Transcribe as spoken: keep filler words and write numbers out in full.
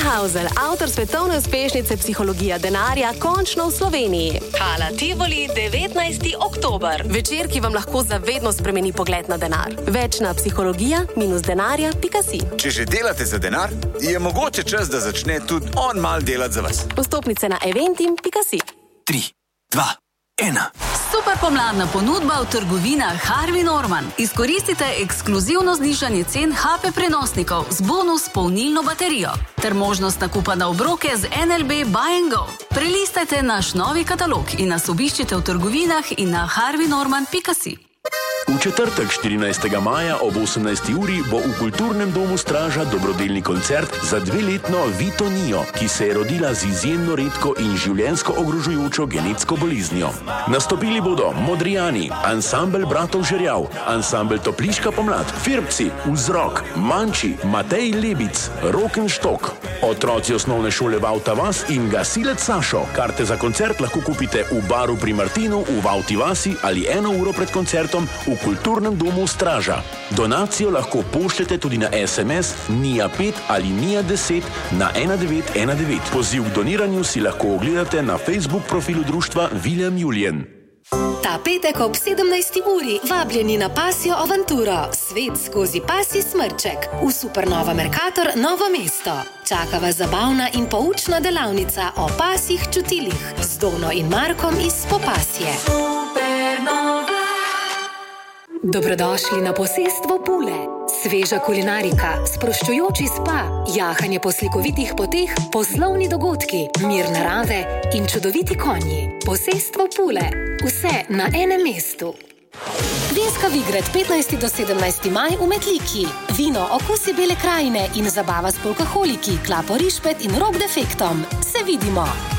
Hausel, avtor svetovne uspešnice Psihologija denarja, končno v Sloveniji. Hala Tivoli, devetnajsti oktober. Večer, ki vam lahko zavedno spremeni pogled na denar. Več na psihologija denarja pika si. Če že delate za denar, je mogoče čas, da začne tudi on mal delati za vas. Vstopnice na eventim pika si. Tri, dva, ena. Super pomladna ponudba v trgovinah Harvey Norman. Izkoristite ekskluzivno znižanje cen H P prenosnikov z bonus polnilno baterijo ter možnost nakupa na obroke z N L B Buy and Go. Prelistajte naš novi katalog in nas obiščite v trgovinah in na harvey norman pika si. V četrtek štirinajstega maja ob osemnajsti uri bo v Kulturnem domu Straža dobrodelni koncert za dveletno Vito Nio, ki se je rodila z izjemno redko in življenjsko ogrožujočo genetsko boleznijo. Nastopili bodo Modrijani, ansambel Bratov Žerjav, ansambel Topliška pomlad, Firbci, Vzrok, Manči, Matej Lebic, Rokenštok, otroci osnovne šole Vauta Vas in gasilec Sašo. Karte za koncert lahko kupite v baru pri Martinu v Vauti Vasi ali eno uro pred koncertom v Kulturnem domu Straža. Donacijo lahko pošljete tudi na S M S Nija pet ali Nija deset na ena devet ena devet. Poziv k doniranju si lahko ogledate na Facebook profilu društva William Julien. Ta petek ob sedemnajsti uri vabljeni na pasjo avanturo Svet skozi pasji smrček v Supernova Mercator Novo mesto. Čaka vas zabavna in poučna delavnica o pasjih čutilih z Dono in Markom iz Popasje. Supernova. Dobrodošli na posestvo Pule. Sveža kulinarika, sproščujoči spa, jahanje po slikovitih poteh, poslovni dogodki, mir narave in čudoviti konji. Posestvo Pule. Vse na enem mestu. Vinska Vigret petnajsti do sedemnajsti maj v Metliki. Vino Okusi Bele krajine in zabava s polkaholiki, Klapo Rišpet in Rock Defektom. Se vidimo!